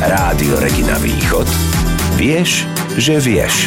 Rádio Regina Východ. Vieš, že vieš.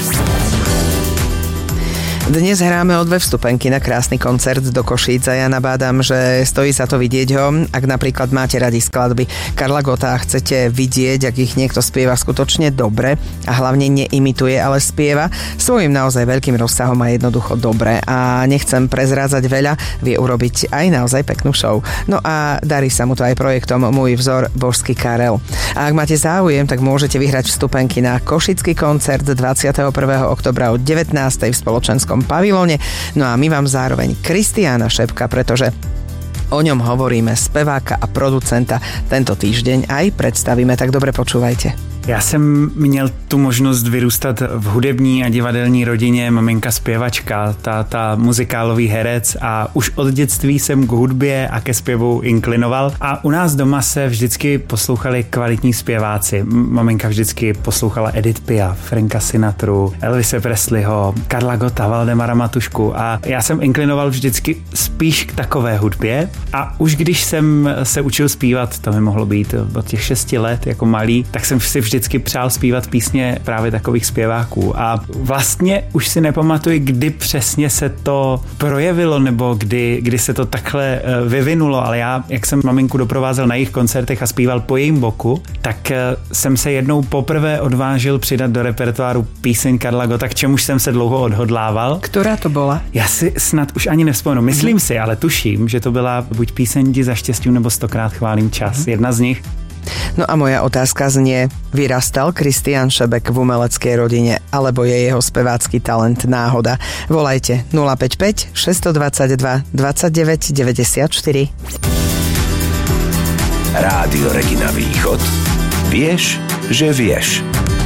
Dnes hráme o 2 vstupenky na krásny koncert do Košíc a ja nabádam, že stojí za to vidieť ho, ak napríklad máte radi skladby Karla Gotta a chcete vidieť, ak ich niekto spieva skutočne dobre a hlavne neimituje, ale spieva svojím naozaj veľkým rozsahom a jednoducho dobre a nechcem prezrádzať veľa, vie urobiť aj naozaj peknú show. No a darí sa mu to aj projektom Môj vzor Božský Karel. A ak máte záujem, tak môžete vyhrať vstupenky na košický koncert 21. oktobra o 19. v spoločenskom pavilóne. No a my vám zároveň Kristiána Šebka, pretože o ňom hovoríme, speváka a producenta, tento týždeň aj predstavíme, tak dobre počúvajte. Já jsem měl tu možnost vyrůstat v hudební a divadelní rodině, maminka zpěvačka, táta muzikálový herec a už od dětství jsem k hudbě a ke zpěvu inklinoval a u nás doma se vždycky poslouchali kvalitní zpěváci. Maminka vždycky poslouchala Edith Piaf, Franka Sinatru, Elvise Presleyho, Karla Gotta, Valdemara Matušku a já jsem inklinoval vždycky spíš k takové hudbě a už když jsem se učil zpívat, to mi mohlo být od těch 6 let jako malý, tak jsem si vždycky přál zpívat písně právě takových zpěváků a vlastně už si nepamatuji, kdy přesně se to projevilo nebo kdy se to takhle vyvinulo, ale já, jak jsem maminku doprovázel na jejich koncertech a zpíval po jejím boku, tak jsem se jednou poprvé odvážil přidat do repertoáru píseň Karla Gotta, k čemuž jsem se dlouho odhodlával. Která to byla? Já si snad už ani nevzpomenu. Myslím si, ale tuším, že to byla buď píseň Jdi za štěstím nebo 100krát chválím čas. Jedna z nich. No a moja otázka znie, vyrastal Kristián Šebek v umeleckej rodine, alebo je jeho spevácky talent náhoda? Volajte 055 622 29 94. Rádio Regina Východ. Vieš, že vieš.